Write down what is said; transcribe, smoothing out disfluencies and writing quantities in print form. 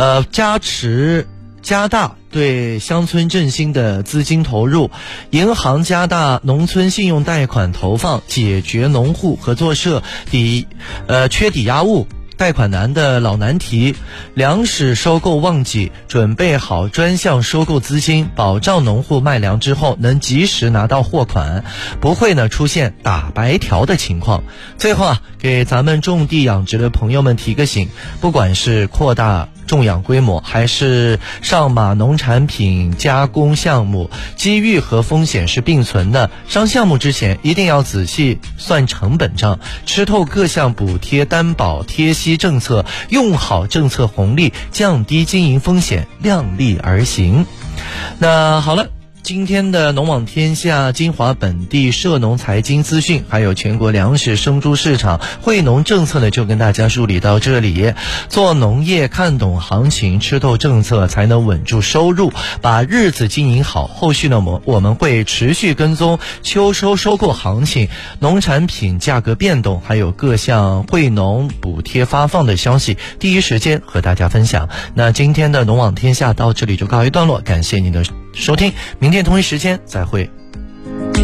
加大对乡村振兴的资金投入，银行加大农村信用贷款投放，解决农户合作社缺抵押物贷款难的老难题。粮食收购旺季，准备好专项收购资金，保障农户卖粮之后能及时拿到货款，不会呢出现打白条的情况。最后给咱们种地养殖的朋友们提个醒，不管是扩大种养规模还是上马农产品加工项目，机遇和风险是并存的。上项目之前一定要仔细算成本账，吃透各项补贴担保贴息政策，用好政策红利，降低经营风险，量力而行。那好了，今天的农网天下精华本地涉农财经资讯，还有全国粮食生猪市场惠农政策呢，就跟大家梳理到这里。做农业看懂行情，吃透政策，才能稳住收入，把日子经营好。后续呢，我们会持续跟踪秋收收购行情、农产品价格变动，还有各项惠农补贴发放的消息，第一时间和大家分享。那今天的农网天下到这里就告一段落，感谢您的收听，明天同一时间再会。